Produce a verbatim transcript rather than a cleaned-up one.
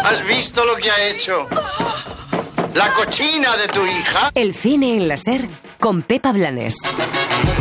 ¿Has visto lo que ha hecho? ¿La cochina de tu hija? El cine en la SER con Pepa Blanes.